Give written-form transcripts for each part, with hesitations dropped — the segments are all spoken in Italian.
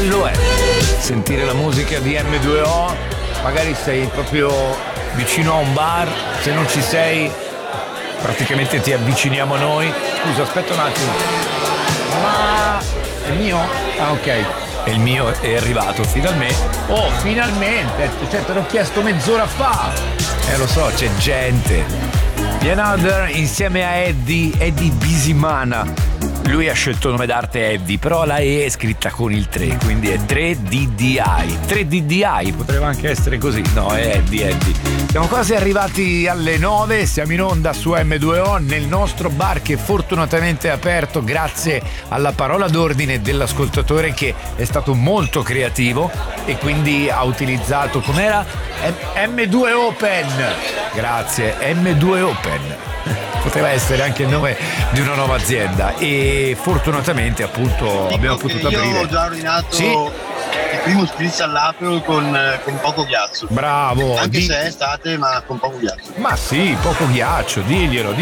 bello è sentire la musica di M2O, magari sei proprio vicino a un bar, se non ci sei praticamente ti avviciniamo a noi. Scusa, aspetta un attimo. Ma è mio? Ah, ok. E il mio è arrivato finalmente. Oh, finalmente! Cioè, te l'ho chiesto mezz'ora fa. Lo so, c'è gente. The Another insieme a Eddie Bisimana. Lui ha scelto il nome d'arte Eddie, però la E è scritta con il 3, quindi è 3DDI. 3DDI potrebbe anche essere così. No, è Eddie. Siamo quasi arrivati alle 9, siamo in onda su M2O nel nostro bar che fortunatamente è aperto grazie alla parola d'ordine dell'ascoltatore che è stato molto creativo e quindi ha utilizzato, com'era? M2 Open. Grazie, M2 Open. Poteva essere anche il nome di una nuova azienda e fortunatamente appunto abbiamo potuto aprire. Io ho già ordinato il primo spritz all'Aperol con poco ghiaccio. Bravo. Anche se è estate, ma con poco ghiaccio. Ma sì, poco ghiaccio, diglielo.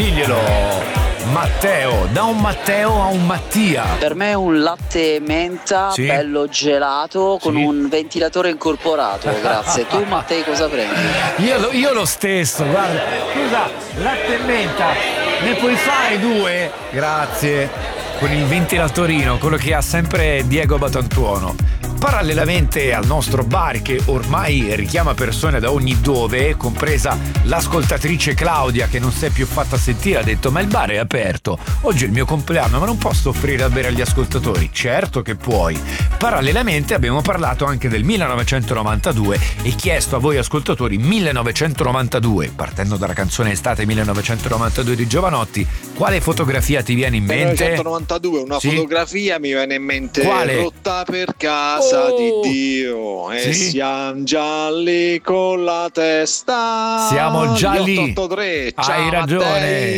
Matteo, da un Matteo a un Mattia. Per me un latte menta, sì, bello gelato con un ventilatore incorporato, grazie. Tu Matteo cosa prendi? Io lo stesso, guarda. Scusa, latte e menta, ne puoi fare 2? Grazie. Con il ventilatorino, quello che ha sempre Diego Batantuono. Parallelamente al nostro bar che ormai richiama persone da ogni dove, compresa l'ascoltatrice Claudia che non si è più fatta sentire, ha detto ma il bar è aperto, oggi è il mio compleanno ma non posso offrire da bere agli ascoltatori. Certo che puoi. Parallelamente abbiamo parlato anche del 1992 e chiesto a voi ascoltatori 1992, partendo dalla canzone Estate 1992 di Giovanotti, quale fotografia ti viene in mente? 1992 una fotografia mi viene in mente. Quale? Rotta per casa di Dio e siamo gialli con la testa. Siamo gialli. 883. Hai ragione.